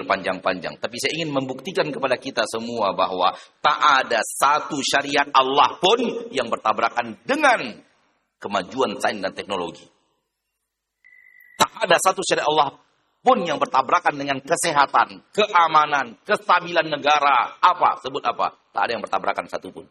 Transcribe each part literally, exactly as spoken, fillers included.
berpanjang-panjang. Tapi saya ingin membuktikan kepada kita semua bahwa tak ada satu syariat Allah pun yang bertabrakan dengan kemajuan sains dan teknologi. Tak ada satu syariat Allah pun yang bertabrakan dengan kesehatan, keamanan, kestabilan negara. Apa? Sebut apa? Tak ada yang bertabrakan satupun.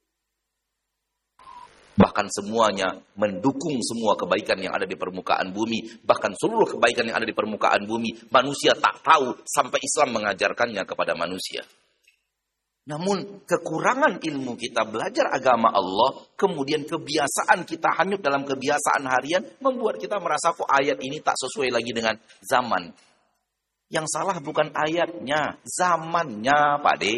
Bahkan semuanya mendukung semua kebaikan yang ada di permukaan bumi. Bahkan seluruh kebaikan yang ada di permukaan bumi, manusia tak tahu sampai Islam mengajarkannya kepada manusia. Namun kekurangan ilmu kita belajar agama Allah, kemudian kebiasaan kita hanyut dalam kebiasaan harian, membuat kita merasa kok ayat ini tak sesuai lagi dengan zaman. Yang salah bukan ayatnya, zamannya, Pak De.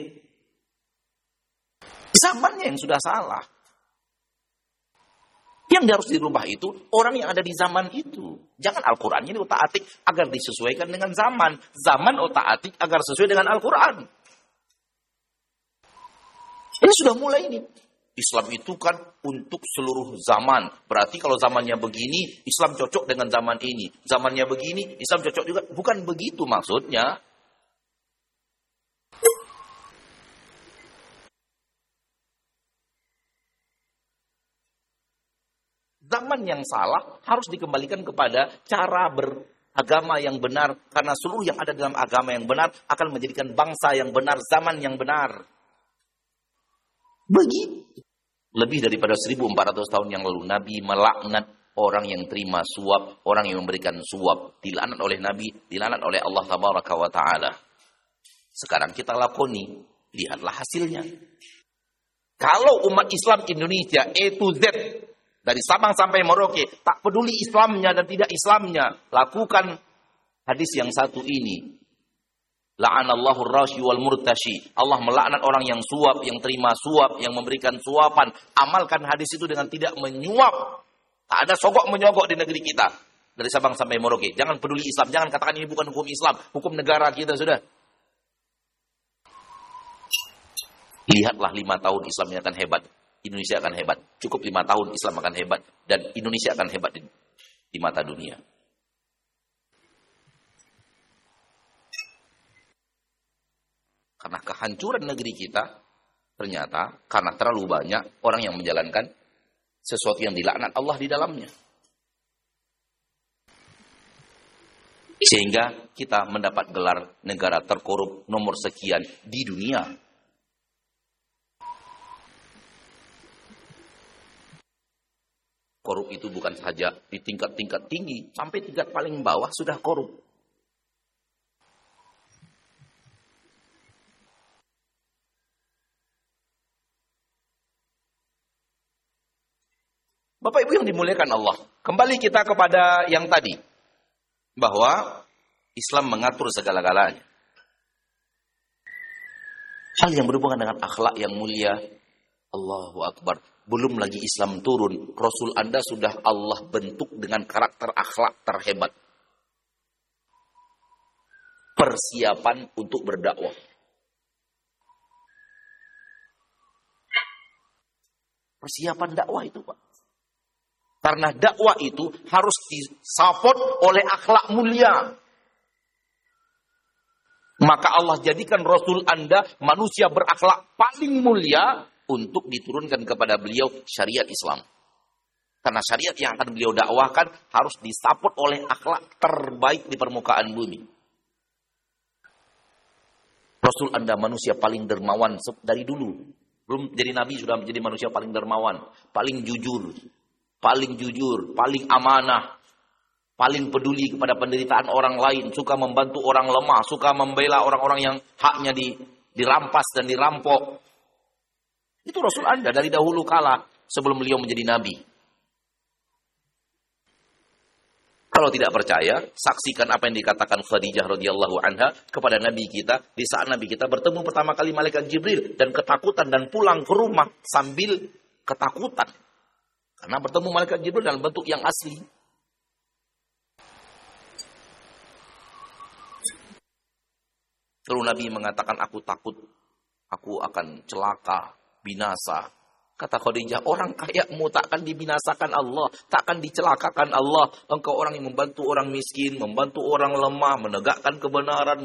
Zamannya yang sudah salah. Yang harus dirubah itu orang yang ada di zaman itu. Jangan Al-Quran ini otak-atik agar disesuaikan dengan zaman. Zaman otak-atik agar sesuai dengan Al-Quran. Ini sudah mulai ini. Islam itu kan untuk seluruh zaman. Berarti kalau zamannya begini, Islam cocok dengan zaman ini. Zamannya begini, Islam cocok juga. Bukan begitu maksudnya. Zaman yang salah harus dikembalikan kepada cara beragama yang benar. Karena seluruh yang ada dalam agama yang benar akan menjadikan bangsa yang benar, zaman yang benar. Begitu. Lebih daripada seribu empat ratus tahun yang lalu, Nabi melaknat orang yang terima suap, orang yang memberikan suap. Dilaknat oleh Nabi, dilaknat oleh Allah Tabaraka wa Ta'ala. Sekarang kita lakoni, lihatlah hasilnya. Kalau umat Islam Indonesia A to Z, dari Sabang sampai Merauke, tak peduli Islamnya dan tidak Islamnya, lakukan hadis yang satu ini. La'anallahu ar-rashi wal murtashi. Allah melaknat orang yang suap, yang terima suap, yang memberikan suapan. Amalkan hadis itu dengan tidak menyuap. Tak ada sogok menyogok di negeri kita. Dari Sabang sampai Merauke. Jangan peduli Islam, jangan katakan ini bukan hukum Islam, hukum negara kita sudah. Lihatlah lima tahun Islamnya akan hebat. Indonesia akan hebat. Cukup lima tahun Islam akan hebat. Dan Indonesia akan hebat di, di mata dunia. Karena kehancuran negeri kita, ternyata karena terlalu banyak orang yang menjalankan sesuatu yang dilaknat Allah di dalamnya. Sehingga kita mendapat gelar negara terkorup nomor sekian di dunia. Korup itu bukan saja di tingkat-tingkat tinggi, sampai tingkat paling bawah sudah korup. Bapak Ibu yang dimuliakan Allah, kembali kita kepada yang tadi, bahwa Islam mengatur segala-galanya. Hal yang berhubungan dengan akhlak yang mulia, Allahu Akbar. Belum lagi Islam turun, Rasul Anda sudah Allah bentuk dengan karakter akhlak terhebat. Persiapan untuk berdakwah. Persiapan dakwah itu, Pak. Karena dakwah itu harus disupport oleh akhlak mulia. Maka Allah jadikan Rasul Anda manusia berakhlak paling mulia untuk diturunkan kepada beliau syariat Islam. Karena syariat yang akan beliau dakwahkan harus disupport oleh akhlak terbaik di permukaan bumi. Rasul Anda manusia paling dermawan dari dulu. Belum jadi nabi sudah menjadi manusia paling dermawan, paling jujur, paling jujur, paling amanah, paling peduli kepada penderitaan orang lain, suka membantu orang lemah, suka membela orang-orang yang haknya di, dirampas dan dirampok. Itu Rasul Anda dari dahulu kala sebelum beliau menjadi nabi. Kalau tidak percaya, saksikan apa yang dikatakan Khadijah radhiyallahu anha kepada nabi kita di saat nabi kita bertemu pertama kali malaikat Jibril dan ketakutan dan pulang ke rumah sambil ketakutan. Karena bertemu malaikat Jibril dalam bentuk yang asli. Lalu Nabi mengatakan, aku takut, aku akan celaka, binasa. Kata Khadijah, orang kayamu takkan dibinasakan Allah, takkan dicelakakan Allah. Engkau orang yang membantu orang miskin, membantu orang lemah, menegakkan kebenaran,